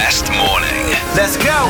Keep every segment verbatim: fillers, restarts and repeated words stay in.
best morning. Let's go!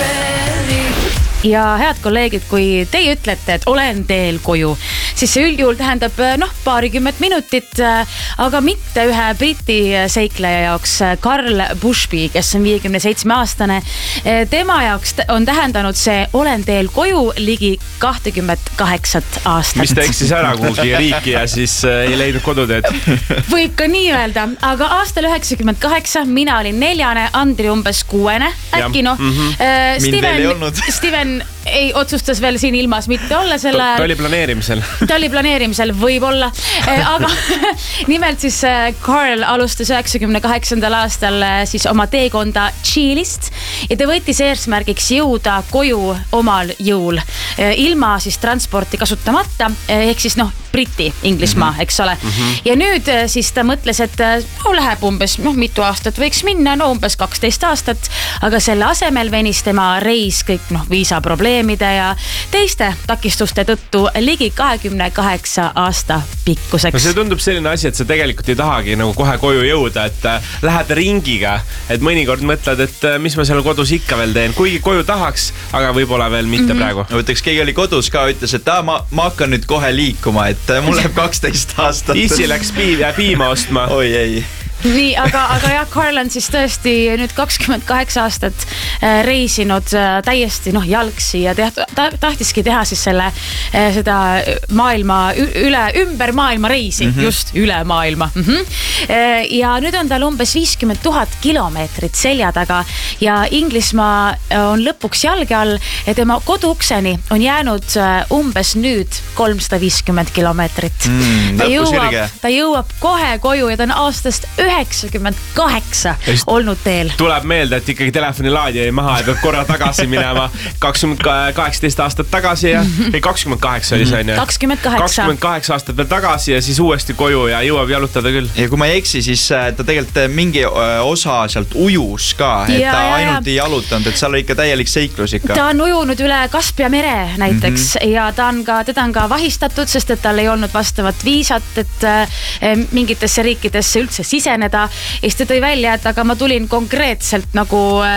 Ja head kolleegid, kui teie ütlete, et olen teel koju, siis see üldjuhul tähendab noh, paarikümmet minutit, aga mitte ühe briti seikleja jaoks, Carl Bushby, kes on viiekümne seitsme aastane. Tema jaoks on tähendanud see olen teel koju ligi kakskümmend kaheksa aastat. Mis ta eksis ära kuhugi riiki ja siis ei leidnud koduteed? Võib ka nii öelda, aga aastal üheksakümmend kaheksa mina olin neljane, Andri umbes kuuene, äkki noh. Mm-hmm. Steven, Steven ei otsustas veel siin ilmas mitte olla selle ta, ta oli planeerimisel ta oli planeerimisel võib-olla aga nimelt siis Carl alustas üheksakümne kaheksandal aastal siis oma teekonda Tšiilist ja ta võttis eesmärgiks jõuda koju omal jõul ilma siis transporti kasutamata ehk siis noh Briti, Inglismaa, eks ole. Mm-hmm. Ja nüüd siis ta mõtles, et no, läheb umbes noh, mitu aastat võiks minna, no umbes kaksteist aastat, aga selle asemel venis tema reis kõik noh, viisa probleemide ja teiste takistuste tõttu ligi kahekümne kaheksa aasta pikkuseks. No see tundub selline asi, et sa tegelikult ei tahagi nagu kohe koju jõuda, et äh, lähed ringiga, et mõnikord mõtled, et äh, mis ma seal kodus ikka veel teen, kuigi koju tahaks, aga võib-olla veel mitte mm-hmm. praegu. No, võtaks, keegi oli kodus ka, ütles, et ah, ma, ma hakkan nüüd kohe liikuma, et mul läheb kaksteist aastat. Issi läks piim, piima ostma. Oi ei. Nii, aga, aga jah, Carl on siis tõesti nüüd kakskümmend kaheksa aastat reisinud täiesti noh, jalgsi ja teht, ta, tahtiski teha siis selle, seda maailma, üle, ümber maailma reisi, mm-hmm. just üle maailma. Mm-hmm. Ja nüüd on tal umbes viiskümmend tuhat kilomeetrit selja taga ja Inglismaa on lõpuks jalge all ja tema koduukseni on jäänud umbes nüüd kolmsada viiskümmend kilomeetrit. Mm, ta, jõuab, ta jõuab kohe koju ja ta on aastast üheksakümmend kaheksa olnud teel. Tuleb meelde, et ikkagi telefoni laadi jäi maha ja peab korra tagasi minema kakskümmend kaheksateist aastat tagasi ja ei, kakskümmend kaheksa oli see on ju. kakskümmend kaheksa. kakskümmend kaheksa aastat veel tagasi ja siis uuesti koju ja jõuab jalutada küll. Ja kui ma ei eksi, siis ta tegelikult mingi osa sealt ujus ka, et ja, ta ainult ja, ei jalutanud, et seal oli ikka täielik seiklus ikka. Ta on ujunud üle Kaspia mere näiteks mm-hmm. ja ta on ka, teda on ka vahistatud, sest et tal ei olnud vastavat viisat, et mingitesse riikidesse üldse sisen ja siis ta tõi välja, et aga ma tulin konkreetselt nagu,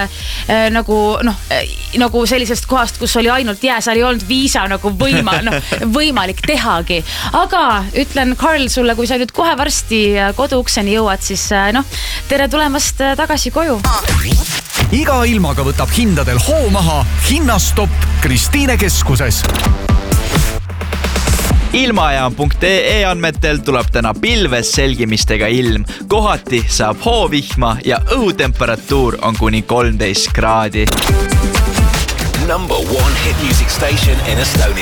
äh, nagu, noh, äh, nagu sellisest kohast, kus oli ainult jää, seal ei olnud viisa nagu võima, no, võimalik tehagi. Aga ütlen, Carl, sulle, kui sa nüüd kohe varsti koduukseni jõuad, siis äh, noh, tere tulemast tagasi koju. Iga ilmaga võtab hindadel hoo maha Hinnastopp Kristiine keskuses. Ilmajaam punkt ee andmetel tuleb täna pilves selgimistega ilm. Kohati saab hoovihma ja õhutemperatuur on kuni kolmteist kraadi. Number one hit music station in Estonia.